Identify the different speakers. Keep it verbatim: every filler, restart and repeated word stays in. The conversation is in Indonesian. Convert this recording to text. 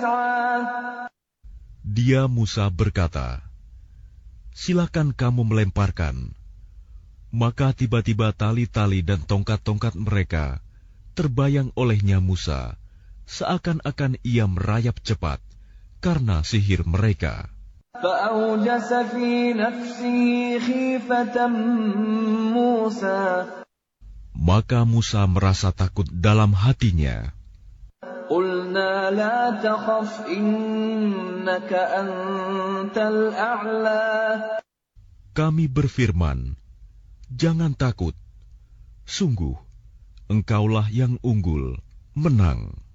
Speaker 1: Dia Musa berkata, "Silakan kamu melemparkan." Maka tiba-tiba tali-tali dan tongkat-tongkat mereka terbayang olehnya Musa, seakan-akan ia merayap cepat karena sihir mereka. Maka Musa merasa takut dalam hatinya. Kami berfirman, "Jangan takut. Sungguh, engkaulah yang unggul, menang."